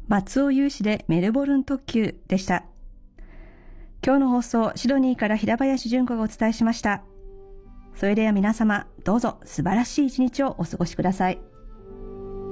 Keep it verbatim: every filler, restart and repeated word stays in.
松尾有志でメルボルン特急でした。今日の放送、シドニーから平林純子がお伝えしました。それでは皆様、どうぞ素晴らしい一日をお過ごしください。